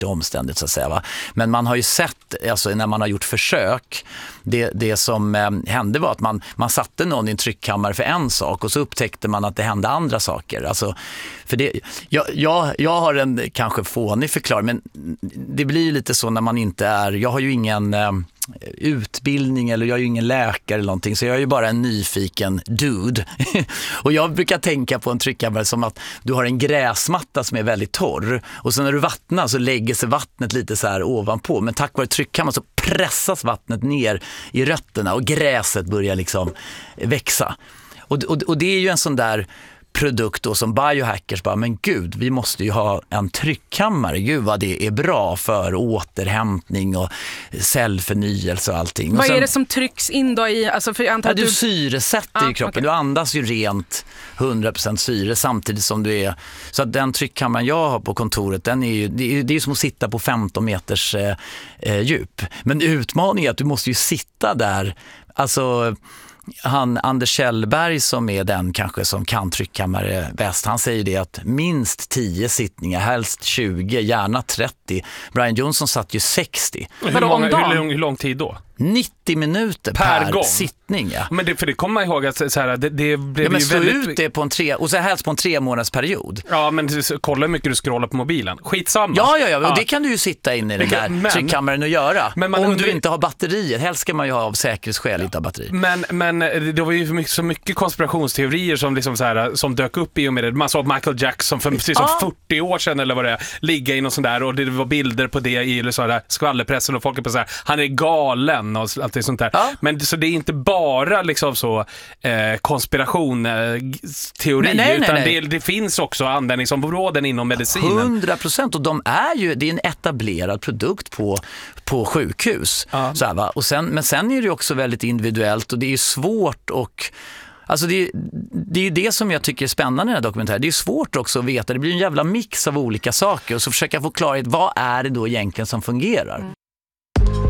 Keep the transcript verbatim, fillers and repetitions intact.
omständigt så att säga, va? Men man har ju sett, alltså när man har gjort försök, det, det som eh, hände var att man, man satte någon i en tryckkammare för en sak och så upptäckte man att det hände andra saker. Alltså, för det, jag, jag, jag har en kanske fånig förklaring, men det blir lite så när man inte är, jag har ju ingen eh, utbildning eller jag är ju ingen läkare eller någonting, så jag är ju bara en nyfiken dude. Och jag brukar tänka på en tryckkammare som att du har en gräsmatta som är väldigt torr och så när du vattnar så lägger sig vattnet lite så här ovanpå, men tack vare tryckkammaren så pressas vattnet ner i rötterna och gräset börjar liksom växa. Och, och, och det är ju en sån där produkt då som biohackers bara, men gud, vi måste ju ha en tryckkammare. Gud vad det är bra för återhämtning och cellförnyelse och allting. Vad och sen, är det som trycks in då i, alltså för jag antar ja, att du du syresätter ah, i kroppen. okay. Du andas ju rent hundra procent syre samtidigt som du är, så att den tryckkammaren jag har på kontoret, den är ju, det är, det är som att sitta på femton meters eh, eh, djup. Men utmaningen är att du måste ju sitta där, alltså han Anders Kjellberg som är den kanske som kan tryckkammare bäst, han säger det att minst tio sittningar, helst tjugo, gärna trettio. Brian Johnson satt ju sextio. Hur, många, hur, lång, hur lång tid då? nittio minuter per, per sittning. Ja. Men det, för det kommer man ihåg att så här, det, det blev ja, men ju stå väldigt... ut det på en tre, och så helst på en tre månaders period. Ja, men kolla hur mycket du scrollar på mobilen. Skitsamma. Ja, ja, ja, och ja. det kan du ju sitta in i den där men, tryckkammaren och göra. Men man, om undrar... du inte har batteriet, helst ska man ju ha av säkerhetsskäl inte ha batteri. Men, men det var ju så mycket, så mycket konspirationsteorier som, liksom så här, som dök upp i och med det. Man såg Michael Jackson för precis som ah. fyrtio år sedan eller vad det är, ligga i någon sån där, och det var bilder på det i eller så där, skvallerpressen och folk är på så här, han är galen och allt det sånt där. Ja. Men så det är inte bara liksom så eh, konspiration eh, teori, nej, nej, utan nej, nej. Det, det finns också användningsområden inom medicinen. hundra procent, och de är ju, det är en etablerad produkt på, på sjukhus. Ja. Så här, va? Och sen, men sen är det ju också väldigt individuellt och det är svårt och alltså det, det är ju det som jag tycker är spännande i den här dokumentären. Det är svårt också att veta, det blir en jävla mix av olika saker och så försöka få klarhet, vad är det då egentligen som fungerar? Mm.